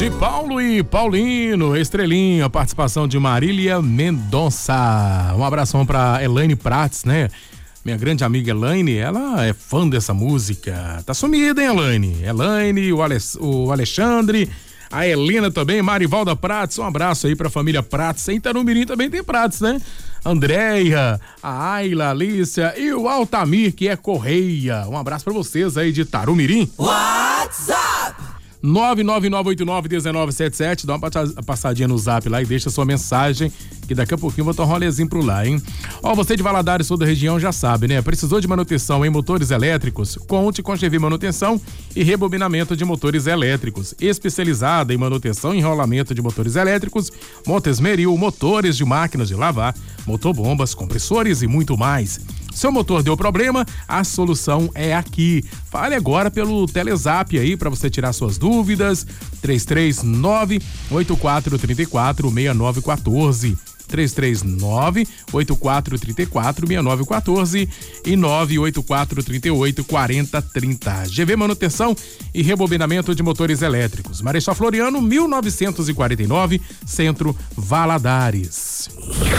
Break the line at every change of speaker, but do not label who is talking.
de Paulo e Paulino, Estrelinha, participação de Marília Mendonça. Um abração pra Elaine Prates, né? Minha grande amiga Elaine, ela é fã dessa música. Tá sumida, hein, Elaine? Elaine, o Alexandre, a Helena também, Marivalda Prates, um abraço aí pra família Prates. Em Tarumirim também tem Prates, né? Andréia, a Ayla, a Alicia e o Altamir, que é Correia. Um abraço pra vocês aí de Tarumirim.
WhatsApp
999891977, dá uma passadinha no zap lá e deixa sua mensagem, que daqui a pouquinho eu vou dar um rolezinho pro lá, hein? Ó, você de Valadares, toda a região já sabe, né? Precisou de manutenção em motores elétricos? Conte com a GV Manutenção e Rebobinamento de Motores Elétricos, especializada em manutenção e enrolamento de motores elétricos, Montesmeril, motores de máquinas de lavar, motobombas, compressores e muito mais. Seu motor deu problema? A solução é aqui. Fale agora pelo Telezap aí para você tirar suas dúvidas. 339-8434-6914. 339-8434-6914 e 98438-4030. GV Manutenção e Rebobinamento de Motores Elétricos. Marechal Floriano, 1949, Centro, Valadares.